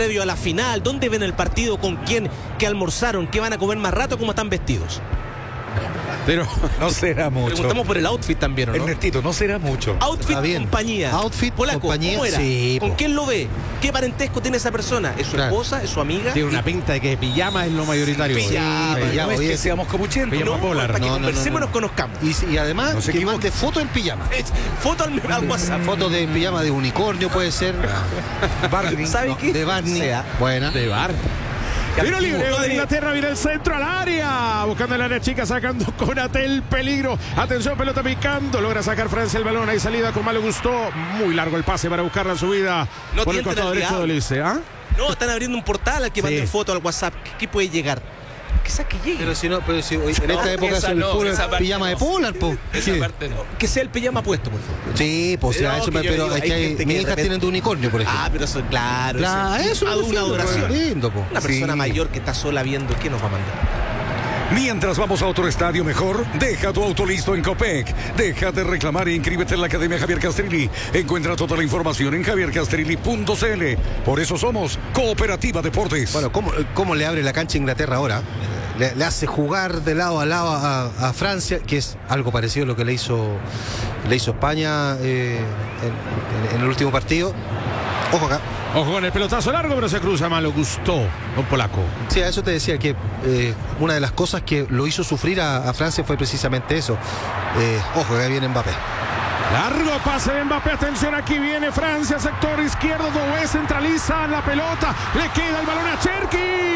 previo a la final? ¿Dónde ven el partido? ¿Con quién? ¿Qué almorzaron? ¿Qué van a comer más rato? ¿Cómo están vestidos? Pero no será mucho. Preguntamos por el outfit también, ¿o no? Ernestito, no será mucho. Outfit, compañía. Outfit, Polaco, compañía, ¿cómo era? sí, ¿Con po. quién lo ve? ¿Qué parentesco tiene esa persona? ¿Es su esposa? ¿Es su amiga? Tiene una pinta de que pijama es lo mayoritario. Pijama, No es que seamos copuchentos. Pijama polar. Para que No, conversemos y no. nos conozcamos. Y además, No se que equivoque. mande foto en pijama. Foto al WhatsApp. Foto de pijama de unicornio puede ser. Barney. ¿Sabe qué? De Barney. Sea. Buena. De bar. Tiro libre Activo. de Inglaterra, viene el centro al área. Buscando el área chica, sacando Konaté el peligro. Atención, pelota picando. Logra sacar Francia el balón. Hay salida con Malo Gusto. Muy largo el pase para buscar la subida No por el tienten costado al derecho de diablo. Olise. ¿Ah? No, están abriendo un portal al que manden foto al WhatsApp. ¿Qué puede llegar? Quizás que llegue. Pero si no, en esta época es esa el no, puro esa parte pijama de no. polar, po. Esa parte no. Que sea el pijama puesto, por favor. Sí, pues No, a eso que yo pero digo, es que hay gente que mis de hijas repente- tienen de unicornio, por ejemplo. Ah, pero eso, claro. Claro, eso es una adoración. lindo, po. Una persona Sí. mayor que está sola viendo, ¿qué nos va a mandar? Mientras vamos a otro estadio mejor, deja tu auto listo en Copec. Deja de reclamar e inscríbete en la Academia Javier Castrilli. Encuentra toda la información en javiercastrilli.cl. Por eso somos Cooperativa Deportes. Bueno, ¿cómo le abre la cancha a Inglaterra ahora? Le hace jugar de lado a lado a Francia, que es algo parecido a lo que le hizo España en el último partido. Ojo acá. Ojo con el pelotazo largo, pero se cruza Malo Gusto. Un polaco. Sí, a eso te decía que una de las cosas que lo hizo sufrir a Francia fue precisamente eso. Ojo, que viene Mbappé. Largo pase de Mbappé, atención, aquí viene Francia, sector izquierdo, Doué centraliza la pelota, le queda el balón a Cherki.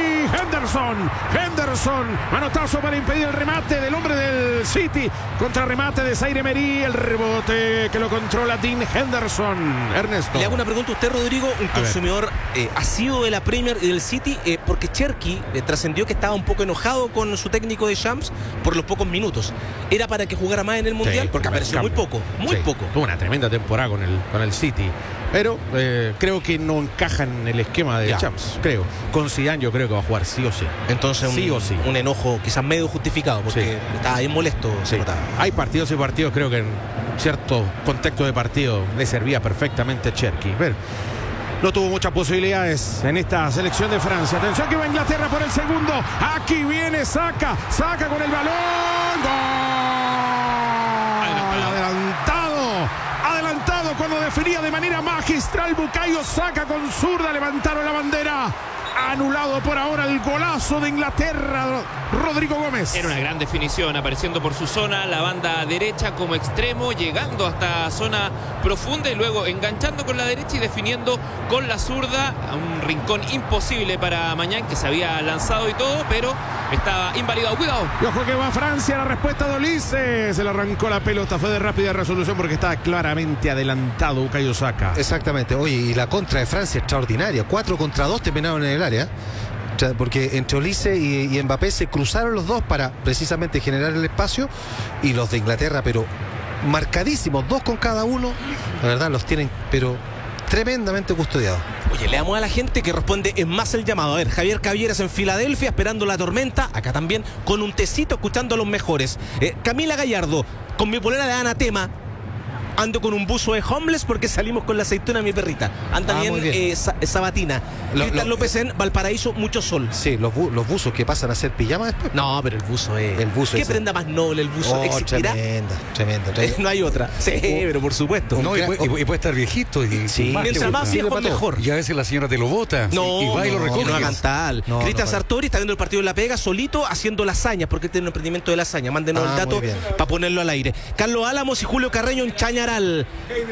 Henderson, manotazo para impedir el remate del hombre del City, contra remate de Zaire Emery, el rebote que lo controla Dean Henderson. Ernesto. Le hago una pregunta a usted, Rodrigo, un consumidor asiduo de la Premier y del City, porque Cherki trascendió que estaba un poco enojado con su técnico de Shams por los pocos minutos. ¿Era para que jugara más en el Mundial? Sí, Porque apareció muy poco, muy poco. Tuvo una tremenda temporada con el City. Pero creo que no encaja en el esquema de Champs. Creo. Con Zidane yo creo que va a jugar sí o sí. Entonces sí o sí. Un enojo quizás medio justificado, porque estaba bien molesto. Sí. Se notaba. Hay partidos y partidos, creo que en cierto contexto de partido le servía perfectamente Cherki. Pero no tuvo muchas posibilidades en esta selección de Francia. Atención que va Inglaterra por el segundo. Aquí viene, saca con el balón. ¡Gol! Adelantado cuando definía de manera magistral Bukayo Saka con zurda, levantaron la bandera. Anulado por ahora el golazo de Inglaterra, Rodrigo Gómez. Era una gran definición, apareciendo por su zona, la banda derecha como extremo, llegando hasta zona profunda y luego enganchando con la derecha y definiendo con la zurda a un rincón imposible para Mañán, que se había lanzado y todo, pero estaba invalidado. Cuidado. Y ojo que va Francia, la respuesta de Olise. Se le arrancó la pelota, fue de rápida resolución porque estaba claramente adelantado Bukayo Saka. Exactamente. Oye, y la contra de Francia extraordinaria. 4 contra 2 terminaron en el área. O sea, porque entre Olise y Mbappé se cruzaron los dos para precisamente generar el espacio, y los de Inglaterra, pero marcadísimos, 2 con cada uno. La verdad, los tienen, pero tremendamente custodiados. Oye, le damos a la gente que responde en más el llamado. A ver, Javier Cavieras en Filadelfia, esperando la tormenta. Acá también, con un tecito, escuchando a los mejores. Camila Gallardo, con mi polera de Anatema. Ando con un buzo de homeless porque salimos con la aceituna de mi perrita. Anda muy bien, bien. Sabatina. Cristian López en Valparaíso, mucho sol. Sí, los buzos que pasan a ser pijama después. No, pero el buzo es... El buzo ¿Qué ese. prenda más noble el buzo? ¿Existirá? Tremenda. No hay otra. Sí, pero por supuesto. No, y puede estar viejito. Y Sí. más Mientras que más gusta. viejo, mejor. Y a veces la señora te lo bota. No, y va y lo recoge. no hagan tal. No, Cristian no, Sartori está viendo el partido de La Pega solito haciendo lasañas, porque él tiene un emprendimiento de lasaña. Mándenos el dato muy bien. para ponerlo al aire. Carlos Álamos y Julio Carreño en Chañaral.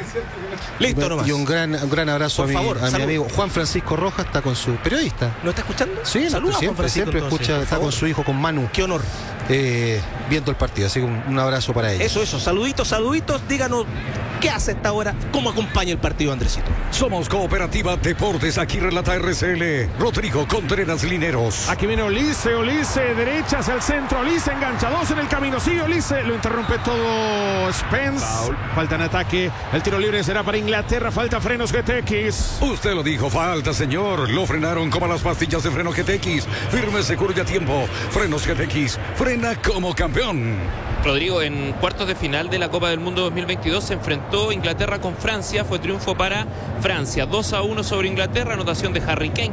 Listo nomás. Y un gran abrazo Por a favor, mi salud. amigo Juan Francisco Rojas, está con su periodista. ¿No está escuchando? Sí, saluda a Juan Francisco, siempre entonces, escucha, por está favor. con su hijo, con Manu, Qué honor. viendo el partido. Así que un abrazo para ellos. Eso. Saluditos. Díganos qué hace esta hora, cómo acompaña el partido, Andresito. Somos Cooperativa Deportes. Aquí relata RCL Rodrigo Contreras Lineros. Aquí viene Olise, derecha hacia el centro, Olise engancha, 2 en el camino, sí, Olise, lo interrumpe todo Spence. Falta en ataque, el tiro libre será para Inglaterra, falta frenos GTX. Usted lo dijo, falta, señor. Lo frenaron como las pastillas de freno GTX. Firme, seguro y a tiempo. Frenos GTX. Frena como campeón. Rodrigo, en cuartos de final de la Copa del Mundo 2022 se enfrentó Inglaterra con Francia. Fue triunfo para Francia, 2-1 sobre Inglaterra, anotación de Harry Kane.